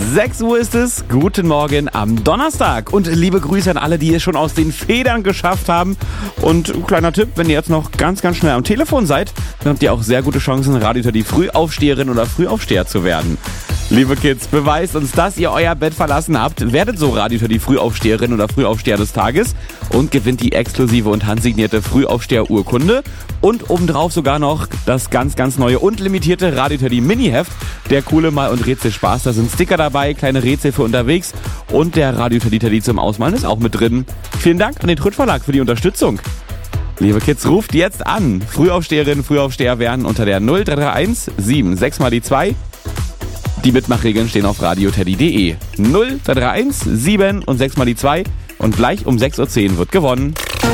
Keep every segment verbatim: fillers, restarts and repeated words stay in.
sechs Uhr ist es. Guten Morgen am Donnerstag. Und liebe Grüße an alle, die es schon aus den Federn geschafft haben. Und ein kleiner Tipp, wenn ihr jetzt noch ganz, ganz schnell am Telefon seid, dann habt ihr auch sehr gute Chancen, Radio die Frühaufsteherin oder Frühaufsteher zu werden. Liebe Kids, beweist uns, dass ihr euer Bett verlassen habt. Werdet so Radio die Frühaufsteherin oder Frühaufsteher des Tages und gewinnt die exklusive und handsignierte Frühaufsteher-Urkunde. Und obendrauf sogar noch das ganz, ganz neue und limitierte Radio die Mini-Heft. Der coole Mal- und Rätselspaß. Da sind Sticker dabei, kleine Rätsel für unterwegs und der Radio Teddy zum Ausmalen ist auch mit drin. Vielen Dank an den Trütt Verlag für die Unterstützung. Liebe Kids, ruft jetzt an. Frühaufsteherin, Frühaufsteher werden unter der null drei drei eins sieben sechs mal die zwei. Die Mitmachregeln stehen auf radioteddy punkt de. null drei drei eins sieben und sechs mal die zwei. Und gleich um sechs Uhr zehn wird gewonnen.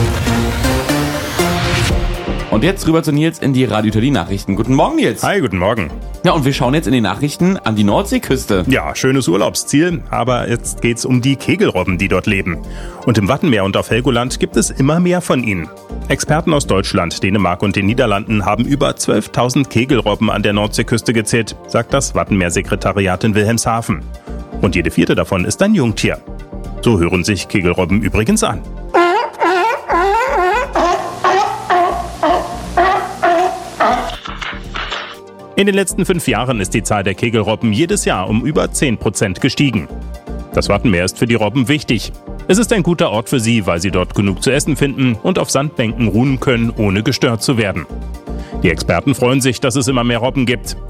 Und jetzt rüber zu Nils in die Radio Teddy Nachrichten. Guten Morgen, Nils. Hi, guten Morgen. Ja, und wir schauen jetzt in den Nachrichten an die Nordseeküste. Ja, schönes Urlaubsziel, aber jetzt geht's um die Kegelrobben, die dort leben. Und im Wattenmeer und auf Helgoland gibt es immer mehr von ihnen. Experten aus Deutschland, Dänemark und den Niederlanden haben über zwölftausend Kegelrobben an der Nordseeküste gezählt, sagt das Wattenmeersekretariat in Wilhelmshaven. Und jede vierte davon ist ein Jungtier. So hören sich Kegelrobben übrigens an. In den letzten fünf Jahren ist die Zahl der Kegelrobben jedes Jahr um über zehn Prozent gestiegen. Das Wattenmeer ist für die Robben wichtig. Es ist ein guter Ort für sie, weil sie dort genug zu essen finden und auf Sandbänken ruhen können, ohne gestört zu werden. Die Experten freuen sich, dass es immer mehr Robben gibt.